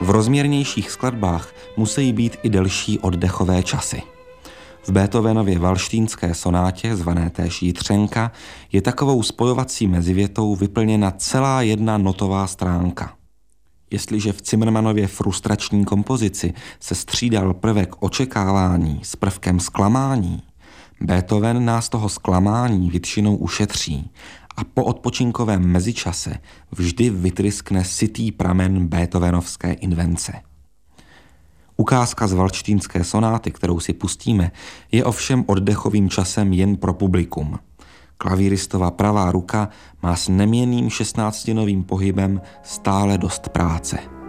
V rozměrnějších skladbách musí být i delší oddechové časy. V Beethovenově valštýnské sonátě, zvané též Jitřenka, je takovou spojovací mezivětou vyplněna celá jedna notová stránka. Jestliže v Zimmermannově frustrační kompozici se střídal prvek očekávání s prvkem zklamání, Beethoven nás toho zklamání většinou ušetří a po odpočinkovém mezičase vždy vytryskne sytý pramen beethovenovské invence. Ukázka z valštýnské sonáty, kterou si pustíme, je ovšem oddechovým časem jen pro publikum. Klavíristova pravá ruka má s neměnným 16novým pohybem stále dost práce.